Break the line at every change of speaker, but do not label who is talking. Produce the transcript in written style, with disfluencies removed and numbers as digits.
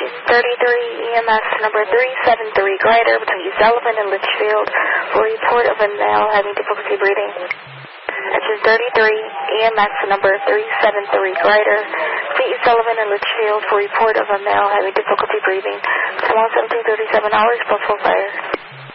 33 EMS number 373 glider between East Sullivan and Litchfield for report of a male having difficulty breathing. Engine 33 EMS number 373 glider between East Sullivan and Litchfield for report of a male having difficulty breathing. Swan 1737 hours, plus full fire.